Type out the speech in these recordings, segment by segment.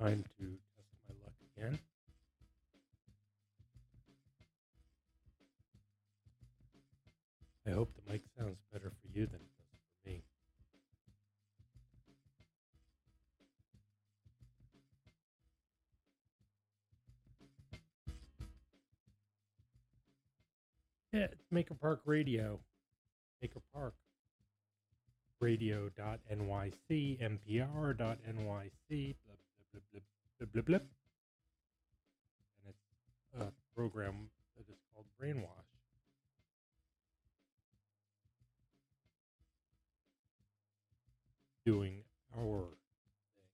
Time to test my luck again. I hope the mic sounds better for you than it does for me. Yeah, it's Maker Park Radio. Maker Park Radio.nyc, NPR.nyc, blip, blip, blip, blip, blip, blip. And it's a program that is called Brainwash. Doing our thing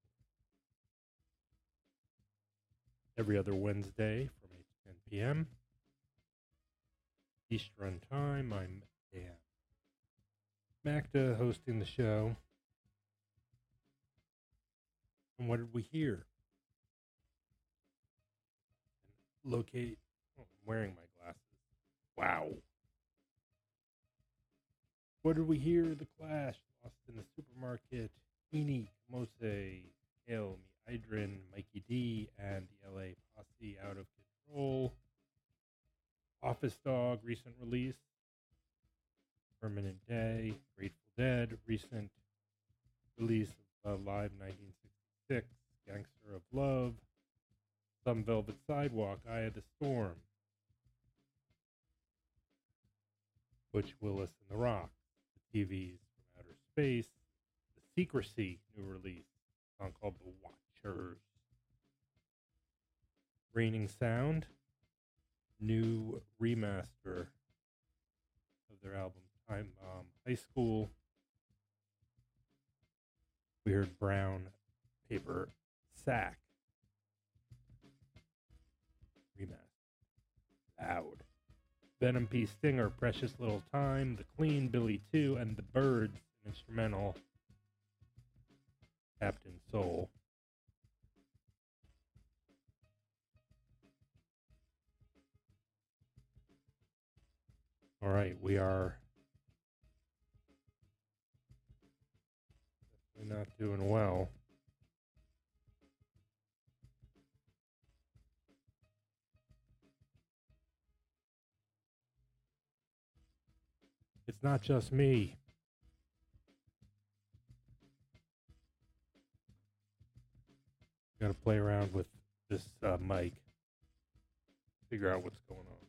every other Wednesday from 8 to 10 p.m. Eastern Time. I'm Dan Macta hosting the show. And what did we hear? Locate. Oh, I'm wearing my glasses. Wow. What did we hear? The Clash, Lost in the Supermarket, Heaney, Mose, Hail Me Idrin, Mikey D, and the LA Posse Out of Control. Office Dog, recent release. Permanent Day, Grateful Dead, recent release of Live 1966, Gangster of Love, Some Velvet Sidewalk, Eye of the Storm, Butch Willis and the Rock, The TVs from Outer Space, The Secrecy, new release, a song called The Watchers, Raining Sound, new remaster of their album Time Bomb High School. We heard Brown Paper Sack remaster. Loud. Venom P. Stinger, Precious Little Time, The Clean, Billy 2, and The Birds, an instrumental, Captain Soul. All right, we are definitely not doing well. It's not just me. Got to play around with this mic, figure out what's going on.